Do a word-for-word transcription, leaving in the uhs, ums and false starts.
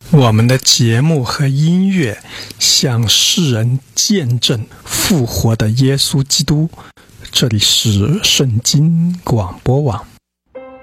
我们的节目和音乐向世人见证复活的耶稣基督。这里是圣经广播网。